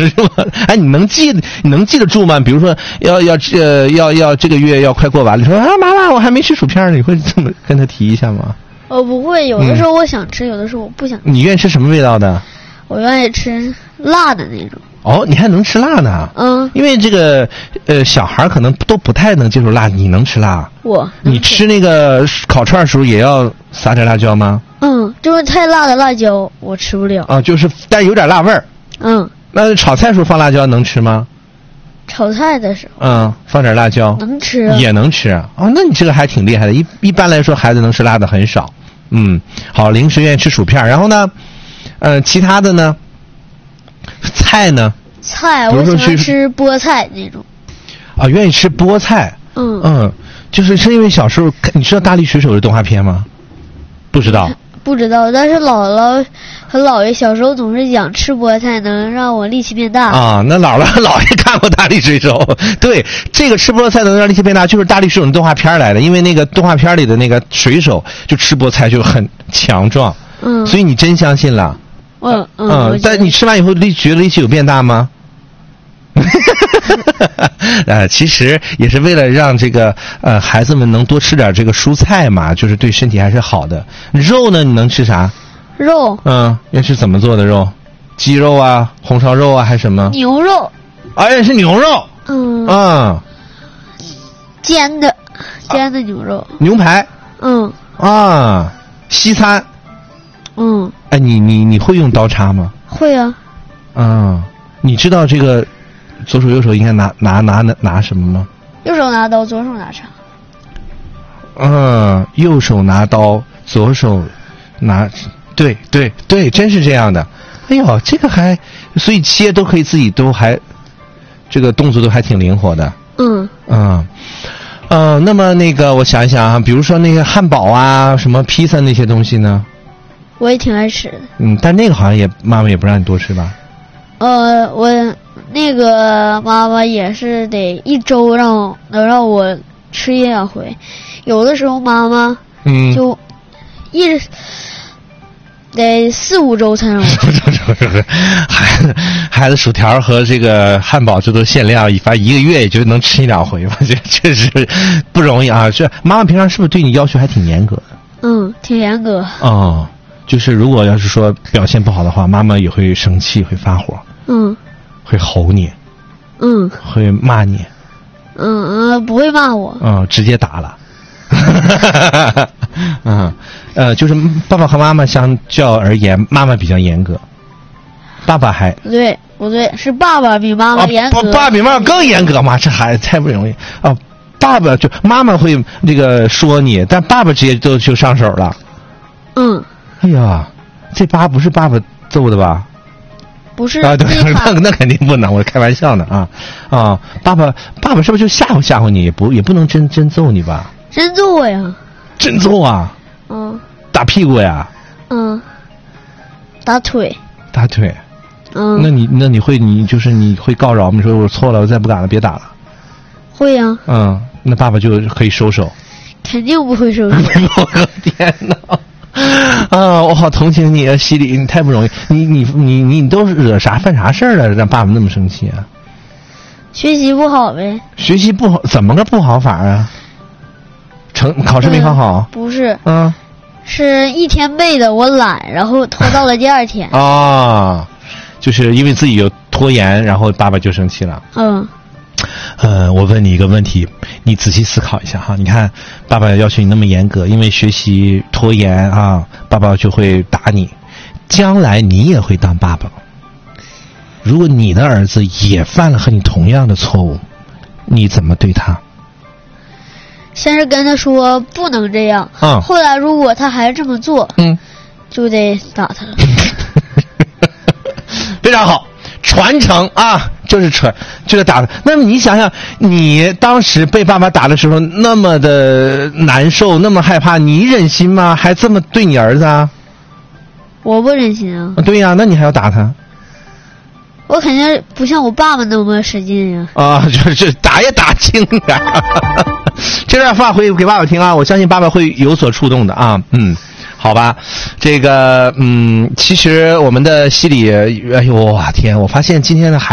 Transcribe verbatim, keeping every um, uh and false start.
是吧？哎，你能记你能记得住吗？比如说要要呃要要这个月要快过完了，说啊妈妈我还没吃薯片呢，你会这么跟他提一下吗？ 我不会，有的时候我想吃，嗯、有的时候我不想吃。 你愿意吃什么味道的？ 我愿意吃辣的那种。 哦，你还能吃辣呢？ 嗯， 因为这个呃小孩可能都不太能接受辣，你能吃辣？ 我你吃那个烤串的时候也要撒点辣椒吗？ 嗯，就是太辣的辣椒我吃不了。 啊，就是但有点辣味儿。 嗯， 那炒菜时候放辣椒能吃吗？ 炒菜的时候， 嗯，放点辣椒能吃、啊， 也能吃啊。哦，那你这个还挺厉害的。一一般来说，孩子能吃辣的很少。嗯，好，零食愿意吃薯片，然后呢，呃，其他的呢？菜呢？ 菜我喜欢吃菠菜那种。 啊，愿意吃菠菜。 嗯嗯，就是是因为小时候你知道《大力水手》的动画片吗？不知道。 不知道，但是姥姥和姥爷小时候总是讲吃菠菜能让我力气变大啊。那姥姥和姥爷看过《大力水手》，对，这个吃菠菜能让力气变大，就是《大力水手》的动画片来的。因为那个动画片里的那个水手就吃菠菜就很强壮， 嗯， 所以你真相信了。 嗯嗯。 嗯，但你吃完以后力觉得力气有变大吗？呃，其实也是为了让这个呃孩子们能多吃点这个蔬菜嘛，就是对身体还是好的。肉呢，你能吃啥？ 肉。 嗯，要吃怎么做的肉？鸡肉啊，红烧肉啊，还是什么？ 牛肉。 哎，是牛肉。 嗯。 嗯。 煎的，煎的牛肉。 啊、牛排。 嗯。 啊，西餐。 嗯。 哎，你你你会用刀叉吗？ 会啊。 嗯，你知道这个？左手右手应该拿拿拿拿拿什么吗？ 右手拿刀，左手拿叉。 嗯，右手拿刀，左手拿，对对对，真是这样的。哎呦，这个还，所以切都可以自己都还，这个动作都还挺灵活的。 嗯嗯呃，那么那个我想一想啊，比如说那个汉堡啊，什么披萨那些东西呢？ 我也挺爱吃的。 嗯，但那个好像也妈妈也不让你多吃吧？ 呃，我。那个妈妈也是得一周让能让我吃一两回，有的时候妈妈嗯就一直得四五周才让我吃。 孩子孩子薯条和这个汉堡这都限量，反正一个月也就能吃一两回吧，这确实不容易啊。这妈妈平常是不是对你要求还挺严格的？ 嗯，挺严格。 哦，就是如果要是说表现不好的话，妈妈也会生气，会发火。 嗯。 会吼你， 嗯， 会骂你， 嗯嗯，不会骂我， 嗯，直接打了，嗯，呃，就是爸爸和妈妈相较而言，妈妈比较严格，爸爸还不对不对，是爸爸比妈妈严格， 啊、爸爸比妈妈更严格嘛，这孩子太不容易啊！爸爸就妈妈会这个说你，但爸爸直接就就上手了， 嗯， 哎呀，这疤不是爸爸揍的吧？ 不是啊，对，那那肯定不能，我开玩笑呢啊啊！爸爸，爸爸是不是就吓唬吓唬你？也不也不能真真揍你吧？ 真揍我呀！ 真揍啊！ 嗯。 打屁股呀？ 嗯。打腿。 打腿。 嗯。 那你那你会你就是你会告饶吗？你说我错了，我再不敢了，别打了。 会呀、啊。 嗯，那爸爸就可以收手。 肯定不会收手。 我的天哪！啊，我好同情你啊，西里，你太不容易。你你你你你都惹啥犯啥事儿了，让爸爸那么生气啊？ 学习不好呗。 学习不好，怎么个不好法啊？成考试没考好？ 嗯、不是。 嗯。 是一天背的，我懒，然后拖到了第二天。 啊，就是因为自己有拖延，然后爸爸就生气了。 嗯。 呃，我问你一个问题，你仔细思考一下哈。你看，爸爸要求你那么严格，因为学习拖延啊，爸爸就会打你。将来你也会当爸爸，如果你的儿子也犯了和你同样的错误，你怎么对他？ 先是跟他说不能这样， 嗯， 后来如果他还这么做， 嗯， 就得打他了。 非常好。传承啊，就是传，就是打的。那么你想想，你当时被爸爸打的时候，那么的难受，那么害怕，你忍心吗？还这么对你儿子啊？ 我不忍心啊。 对呀、啊，那你还要打他？ 我肯定不像我爸爸那么使劲呀、 啊。啊，就是打也打轻点。这段话会给爸爸听啊，我相信爸爸会有所触动的啊。嗯。好吧，这个嗯，其实我们的西里，哎呦我天，我发现今天的孩